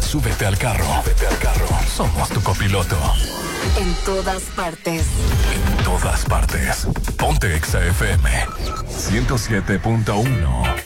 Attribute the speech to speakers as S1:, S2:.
S1: Súbete al carro. Somos tu copiloto.
S2: En todas partes.
S1: En todas partes. Ponte Exa FM 107.1.